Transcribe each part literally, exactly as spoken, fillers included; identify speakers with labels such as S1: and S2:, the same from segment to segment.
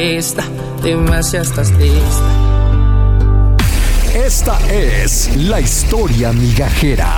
S1: lista, dime si estás lista.
S2: Esta es la historia migajera.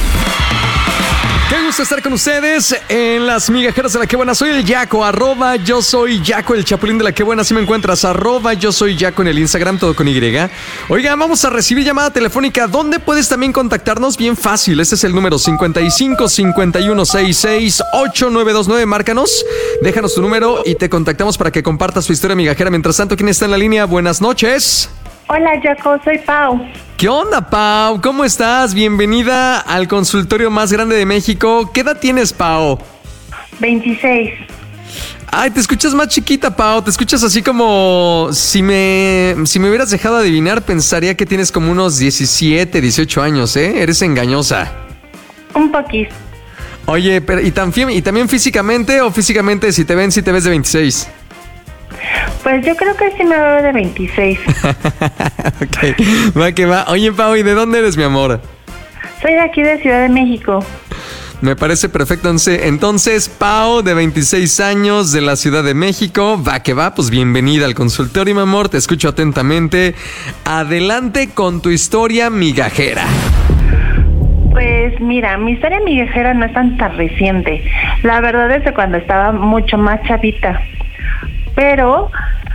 S2: Qué gusto estar con ustedes en las migajeras de la que buena. Soy el Yaco, arroba yo soy Yaco, el chapulín de la que buena. Si me encuentras, arroba yo soy Yaco en el Instagram, todo con Y. Oiga, vamos a recibir llamada telefónica. ¿Dónde puedes también contactarnos? Bien fácil, este es el número cincuenta y cinco, cincuenta y uno, sesenta y seis, ochenta y nueve veintinueve. Márcanos, déjanos tu número y te contactamos para que compartas tu historia migajera. Mientras tanto, ¿quién está en la línea? Buenas noches.
S3: Hola, Jaco, soy Pau.
S2: ¿Qué onda, Pau? ¿Cómo estás? Bienvenida al consultorio más grande de México. ¿Qué edad tienes, Pau?
S3: veintiséis.
S2: Ay, te escuchas más chiquita, Pau. Te escuchas así como... Si me, si me hubieras dejado adivinar, pensaría que tienes como unos diecisiete, dieciocho años, ¿eh? Eres engañosa.
S3: Un poquito.
S2: Oye, pero ¿y, tan, ¿y también físicamente o físicamente si te ven, si te ves de veintiséis?
S3: Pues yo creo que sí me veo de veintiséis.
S2: Ok, va que va. Oye, Pau, ¿y de dónde eres, mi amor?
S3: Soy de aquí de Ciudad de México.
S2: Me parece perfecto. Entonces, Pau, de veintiséis años, de la Ciudad de México. Va que va, pues bienvenida al consultorio, mi amor. Te escucho atentamente. Adelante con tu historia migajera.
S3: Pues mira, mi historia migajera no es tan, tan reciente. La verdad es que cuando estaba mucho más chavita. Pero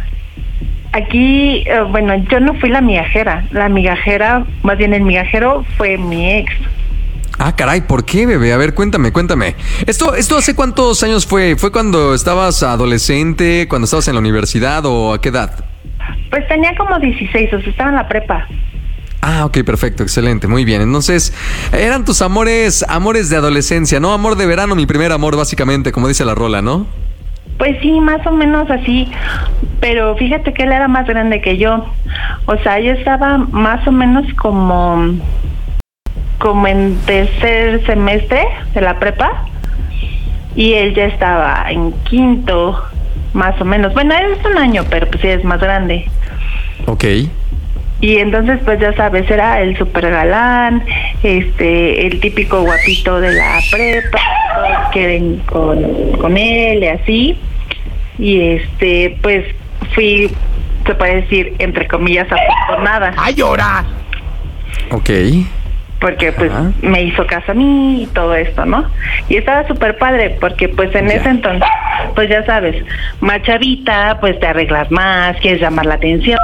S3: aquí, eh, bueno, yo no fui la migajera. La migajera, más bien el migajero, fue mi ex.
S2: Ah, caray, ¿por qué, bebé? A ver, cuéntame, cuéntame. ¿Esto, esto hace cuántos años fue? ¿Fue cuando estabas adolescente, cuando estabas en la universidad o a qué edad?
S3: Pues tenía como dieciséis, o sea, estaba en la prepa.
S2: Ah, ok, perfecto, excelente, muy bien. Entonces, eran tus amores, amores de adolescencia, ¿no? Amor de verano, mi primer amor, básicamente, como dice la rola, ¿no?
S3: Pues sí, más o menos así, pero fíjate que él era más grande que yo. O sea, yo estaba más o menos como, como en tercer semestre de la prepa y él ya estaba en quinto, más o menos. Bueno, él es un año, pero pues sí es más grande.
S2: Ok.
S3: Y entonces, pues ya sabes, era el super galán, este, el típico guapito de la prepa, todos quieren con, con él y así. Y este, pues fui, se puede decir, entre comillas, afortunada.
S4: ¡Ay, llora!
S2: Ok.
S3: Porque pues
S2: Ajá.
S3: me hizo caso a mí y todo esto, ¿no? Y estaba súper padre, porque pues en
S2: Ya.
S3: ese entonces, pues ya sabes, más chavita, pues te arreglas más, quieres llamar la atención.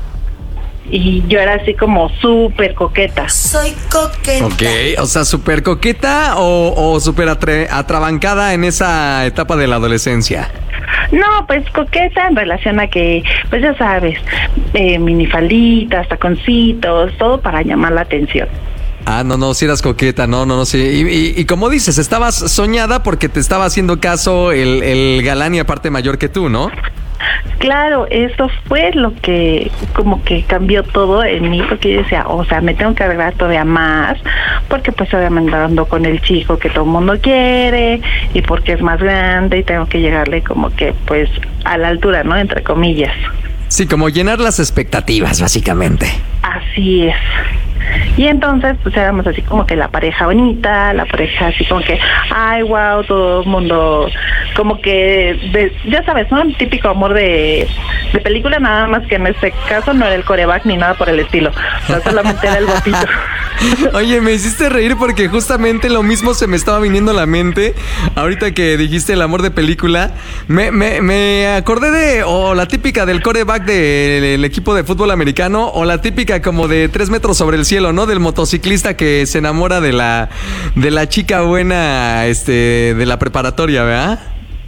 S3: Y yo era así como súper coqueta.
S1: Soy coqueta.
S2: Ok, o sea, súper coqueta o, o súper atre- atrabancada en esa etapa de la adolescencia.
S3: No, pues coqueta en relación a que, pues ya sabes, eh, minifalditas, taconcitos, todo para llamar la atención.
S2: Ah, no, no, si eras coqueta, no, no, no, sí. Y, y, y como dices, estabas soñada porque te estaba haciendo caso el, el galán y aparte mayor que tú, ¿no?
S3: Claro, eso fue lo que como que cambió todo en mí, porque yo decía, o sea, me tengo que arreglar todavía más, porque pues obviamente ando con el chico que todo el mundo quiere, y porque es más grande y tengo que llegarle como que pues a la altura, ¿no? Entre comillas.
S2: Sí, como llenar las expectativas, básicamente.
S3: Así es. Y entonces, pues éramos así como que la pareja bonita, la pareja así como que, ay, wow, todo el mundo, como que, de, ya sabes, ¿no? El típico amor de, de película, nada más que en este caso no era el coreback ni nada por el estilo, o sea, solamente era el guapito.
S2: Oye, me hiciste reír porque justamente lo mismo se me estaba viniendo a la mente ahorita que dijiste el amor de película. Me, me, me acordé de, o la típica del coreback del equipo de fútbol americano, o la típica como de tres metros sobre el cielo, ¿no? Del motociclista que se enamora de la, de la chica buena, este, de la preparatoria, ¿verdad?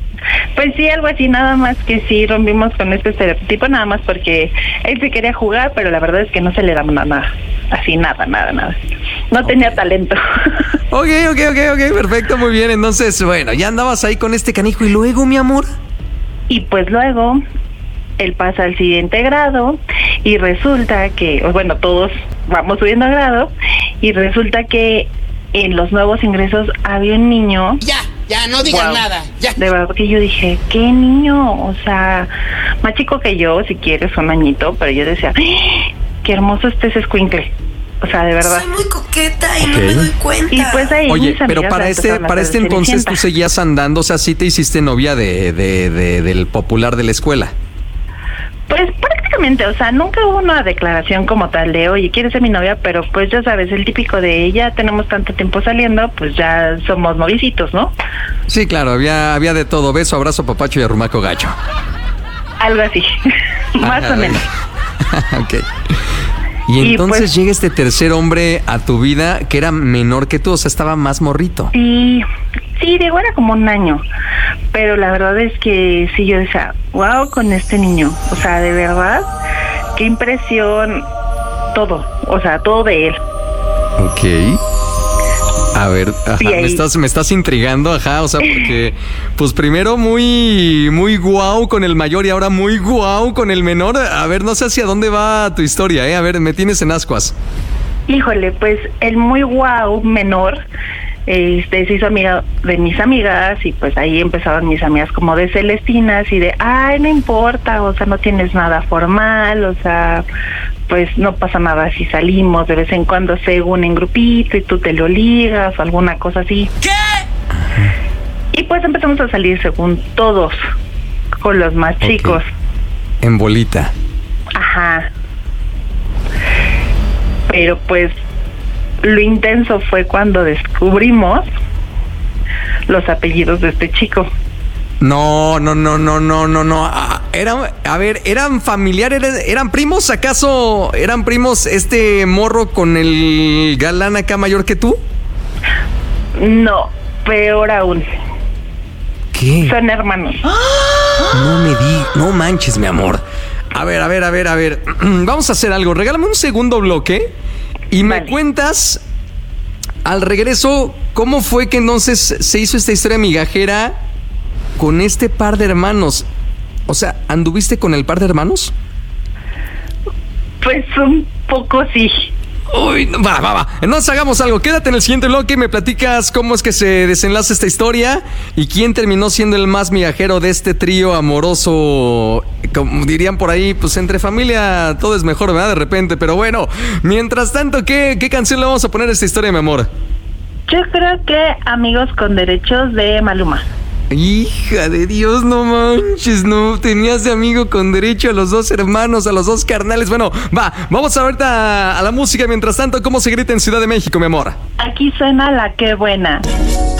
S3: Pues sí, algo así, nada más que sí rompimos con este estereotipo, nada más porque él sí quería jugar, pero la verdad es que no se le daba nada, así nada, nada, nada. No okay. tenía talento.
S2: Ok, ok, ok, ok, perfecto, muy bien. Entonces, bueno, ya andabas ahí con este canijo y luego, mi amor.
S3: Y pues luego, él pasa al siguiente grado y resulta que, bueno, todos vamos subiendo a grado y resulta que en los nuevos ingresos había un niño.
S4: Ya, ya, no digas wow, nada. Ya.
S3: De verdad que yo dije, ¿qué niño? O sea, más chico que yo, si quieres, un añito, pero yo decía, ¡ay, qué hermoso este ese escuincle! O sea, de verdad.
S1: Soy muy coqueta y
S2: okay.
S1: no me doy cuenta.
S3: Y pues ahí
S2: oye, pero para este, para este entonces tú seguías andando, o sea, sí te hiciste novia de, de, de, del popular de la escuela.
S3: Pues prácticamente, o sea, nunca hubo una declaración como tal de, oye, ¿quieres ser mi novia? Pero pues ya sabes, el típico de ella, tenemos tanto tiempo saliendo, pues ya somos novicitos, ¿no?
S2: Sí, claro, había, había de todo. Beso, abrazo, papacho y arrumaco gacho.
S3: Algo así, más
S2: Ajá,
S3: o menos.
S2: Ok. Y
S3: Y,
S2: entonces
S3: pues,
S2: llega este tercer hombre a tu vida que era menor que tú, o sea, estaba más morrito.
S3: Sí, sí, Diego, era como un año, pero la verdad es que sí, yo decía, wow, con este niño, o sea, de verdad, qué impresión, todo, o sea, todo de él.
S2: Ok. A ver, ajá,
S3: Y ahí-
S2: me estás, me estás intrigando, ajá, o sea, porque, pues primero muy, muy guau con el mayor y ahora muy guau con el menor. A ver, no sé hacia dónde va tu historia, eh. A ver, me tienes en ascuas.
S3: Híjole, pues el muy guau menor, este, se hizo amiga de mis amigas y pues ahí empezaron mis amigas como de Celestinas y de, ay, no importa, o sea, no tienes nada formal, o sea, pues no pasa nada si salimos, de vez en cuando se unen en grupito y tú te lo ligas o alguna cosa así. ¿Qué? Y pues empezamos a salir según todos, con los más
S2: Ok.
S3: chicos.
S2: En bolita.
S3: Ajá. Pero pues lo intenso fue cuando descubrimos los apellidos de este chico.
S2: No, no, no, no, no, no, no. Ah, eran, a ver, ¿eran familiares? ¿Eran primos? ¿Acaso eran primos este morro con el galán acá mayor que tú?
S3: No, peor aún.
S2: ¿Qué?
S3: Son hermanos.
S2: No me di, no manches, mi amor. A ver, a ver, a ver, a ver. Vamos a hacer algo. Regálame un segundo bloque y me
S3: Vale.
S2: cuentas al regreso cómo fue que entonces se hizo esta historia migajera con este par de hermanos. O sea, ¿anduviste con el par de hermanos?
S3: Pues un poco sí.
S2: Uy, no, va, va, va. Entonces hagamos algo. Quédate en el siguiente bloque y me platicas cómo es que se desenlaza esta historia y quién terminó siendo el más migajero de este trío amoroso. Como dirían por ahí, pues entre familia todo es mejor, ¿verdad? De repente. Pero bueno, mientras tanto, ¿qué, qué canción le vamos a poner a esta historia, mi amor?
S3: Yo creo que Amigos con Derechos de Maluma.
S2: Hija de Dios, no manches, no. Tenías de amigo con derecho a los dos hermanos, a los dos carnales. Bueno, va, vamos ahorita a la música. Mientras tanto, ¿cómo se grita en Ciudad de México, mi amor?
S3: Aquí suena La Qué Buena.